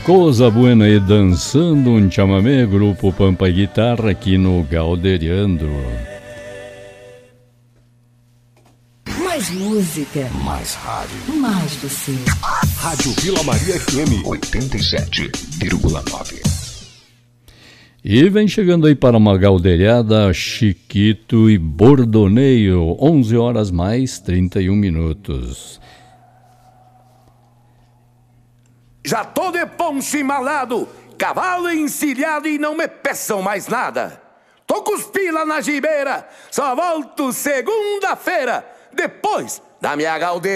Coisa buena e dançando um chamamé, grupo Pampa e Guitarra aqui no Galderiando. Mais música, mais rádio, mais você. Rádio Vila Maria FM 87,9. E vem chegando aí para uma galderiada, Chiquito e Bordoneio, 11 horas mais 31 minutos. Já tô de poncho embalado, cavalo encilhado e não me peçam mais nada. Tô com os pila na gibeira, só volto segunda-feira, depois da minha galdeira.